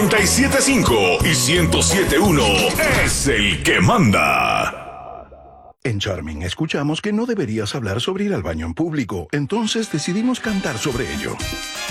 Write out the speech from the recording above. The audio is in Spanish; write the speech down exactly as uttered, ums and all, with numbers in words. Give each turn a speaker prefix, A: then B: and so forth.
A: noventa y siete punto cinco y ciento siete punto uno es el que manda.
B: En Charming escuchamos que no deberías hablar sobre ir al baño en público, entonces decidimos cantar sobre ello.